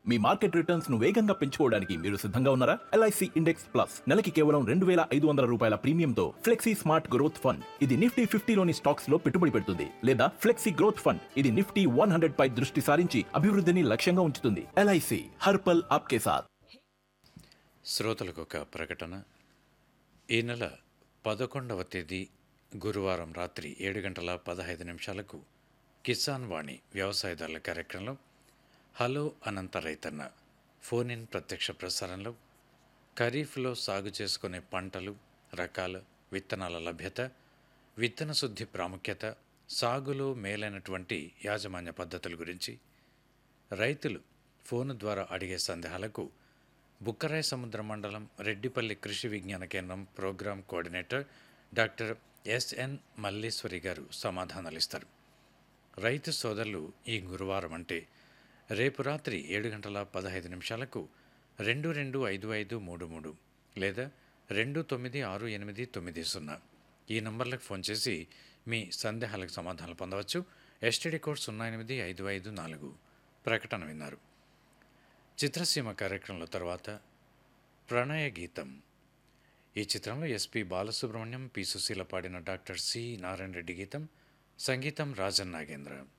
మీ market returns ను వేగంగా పెంచుకోవడానికి మీరు సిద్ధంగా ఉన్నారా? ఎల్ఐసి ఇండెక్స్ ప్లస్ నెలకి కేవలం ₹2,500 ప్రీమియంతో ఫ్లెక్సీ స్మార్ట్ గ్రోత్ ఫండ్. ఇది నిఫ్టీ 50లోని స్టాక్స్ లో పెట్టుబడి పెడుతుంది లేదా ఫ్లెక్సీ గ్రోత్ ఫండ్. ఇది నిఫ్టీ 100 పై దృష్టి సారించి అభివృద్ధిని లక్ష్యంగా ఉంచుతుంది. ఎల్ఐసి హర్పల్ ఆప్కే సాథ్. శ్రోతలకు ఒక ప్రకటన. ఈ నెల 11వ తేదీ గురువారం రాత్రి 7:15 కిసాన్ వాణి వ్యవసాయదారుల కార్యక్రమంలో హలో అనంత రైతన్న ఫోన్ ఇన్ ప్రత్యక్ష ప్రసారంలో ఖరీఫ్లో సాగు చేసుకునే పంటలు, రకాలు, విత్తనాల లభ్యత, విత్తన శుద్ధి ప్రాముఖ్యత, సాగులో మేలైనటువంటి యాజమాన్య పద్ధతుల గురించి రైతులు ఫోను ద్వారా అడిగే సందేహాలకు బుక్కరాయ సముద్ర మండలం రెడ్డిపల్లి కృషి విజ్ఞాన కేంద్రం programme coordinator doctor SN Malleswari గారు సమాధానాలిస్తారు. రైతు సోదరులు ఈ గురువారం అంటే రేపు రాత్రి 7:15 225533 లేదా 296890 ఈ నంబర్లకు ఫోన్ చేసి మీ సందేహాలకు సమాధానాలు పొందవచ్చు. STD code 08554. ప్రకటన విన్నారు. చిత్రసీమ కార్యక్రమంలో తర్వాత ప్రణయ గీతం. ఈ చిత్రంలో ఎస్పి బాలసుబ్రహ్మణ్యం, పి సుశీల పాడిన డాక్టర్ సి నారాయణ రెడ్డి గీతం, సంగీతం రాజన్ నాగేంద్ర.